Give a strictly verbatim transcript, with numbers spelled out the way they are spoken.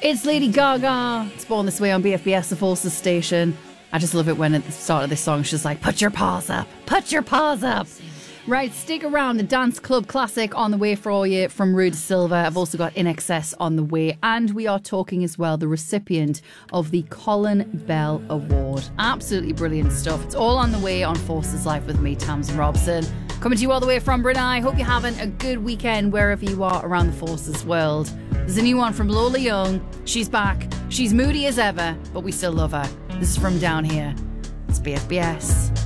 It's Lady Gaga. It's Born This Way on B F B S, the Forces station. I just love it when at the start of this song she's like, put your paws up, put your paws up. Right, stick around. The Dance Club Classic on the way for you from Rude Silver. I've also got In Excess on the way. And we are talking as well, the recipient of the Colin Bell Award. Absolutely brilliant stuff. It's all on the way on Forces Life with me, Tamsin Robson. Coming to you all the way from Brunei. Hope you're having a good weekend wherever you are around the Forces world. There's a new one from Lola Young. She's back. She's moody as ever, but we still love her. This is from down here. It's B F B S.